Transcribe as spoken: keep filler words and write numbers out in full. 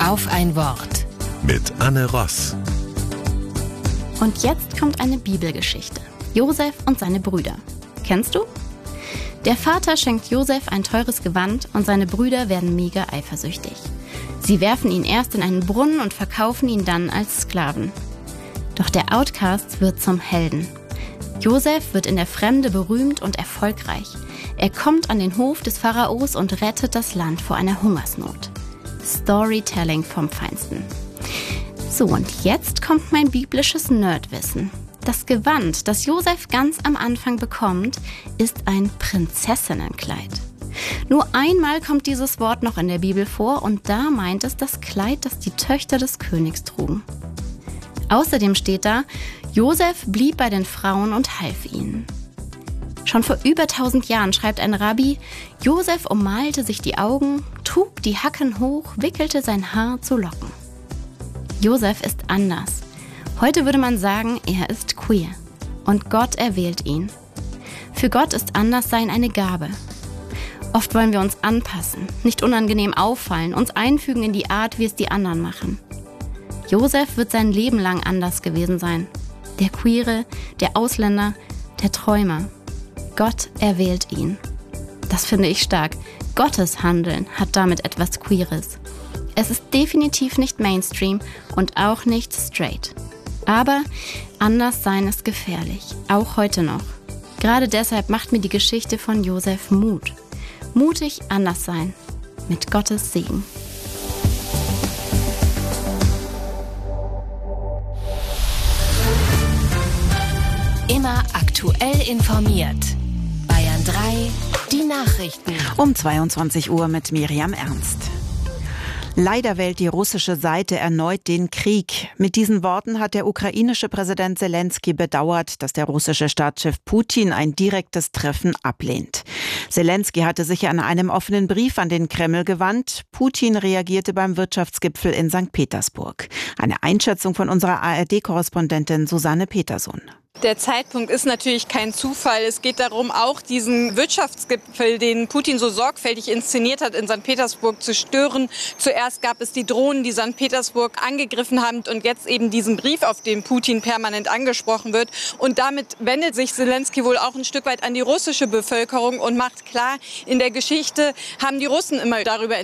Auf ein Wort. Mit Anne Ross. Und jetzt kommt eine Bibelgeschichte. Josef und seine Brüder. Kennst du? Der Vater schenkt Josef ein teures Gewand und seine Brüder werden mega eifersüchtig. Sie werfen ihn erst in einen Brunnen und verkaufen ihn dann als Sklaven. Doch der Outcast wird zum Helden. Josef wird in der Fremde berühmt und erfolgreich. Er kommt an den Hof des Pharaos und rettet das Land vor einer Hungersnot. Storytelling vom Feinsten. So, und jetzt kommt mein biblisches Nerdwissen. Das Gewand, das Josef ganz am Anfang bekommt, ist ein Prinzessinnenkleid. Nur einmal kommt dieses Wort noch in der Bibel vor und da meint es das Kleid, das die Töchter des Königs trugen. Außerdem steht da, Josef blieb bei den Frauen und half ihnen. Schon vor über tausend Jahren schreibt ein Rabbi, Josef ummalte sich die Augen, trug die Hacken hoch, wickelte sein Haar zu Locken. Josef ist anders. Heute würde man sagen, er ist queer. Und Gott erwählt ihn. Für Gott ist Anderssein eine Gabe. Oft wollen wir uns anpassen, nicht unangenehm auffallen, uns einfügen in die Art, wie es die anderen machen. Josef wird sein Leben lang anders gewesen sein. Der Queere, der Ausländer, der Träumer. Gott erwählt ihn. Das finde ich stark. Gottes Handeln hat damit etwas Queeres. Es ist definitiv nicht Mainstream und auch nicht straight. Aber Anderssein ist gefährlich, auch heute noch. Gerade deshalb macht mir die Geschichte von Josef Mut. Mutig anders sein, mit Gottes Segen. Immer aktuell informiert. Bayern drei, die Nachrichten. Um zweiundzwanzig Uhr mit Miriam Ernst. Leider wählt die russische Seite erneut den Krieg. Mit diesen Worten hat der ukrainische Präsident Selenskyj bedauert, dass der russische Staatschef Putin ein direktes Treffen ablehnt. Selenskyj hatte sich an einem offenen Brief an den Kreml gewandt. Putin reagierte beim Wirtschaftsgipfel in Sankt Petersburg. Eine Einschätzung von unserer A R D-Korrespondentin Susanne Peterson. Der Zeitpunkt ist natürlich kein Zufall. Es geht darum, auch diesen Wirtschaftsgipfel, den Putin so sorgfältig inszeniert hat, in Sankt Petersburg zu stören. Zuerst gab es die Drohnen, die Sankt Petersburg angegriffen haben und jetzt eben diesen Brief, auf den Putin permanent angesprochen wird. Und damit wendet sich Selenskyj wohl auch ein Stück weit an die russische Bevölkerung und macht klar, in der Geschichte haben die Russen immer darüber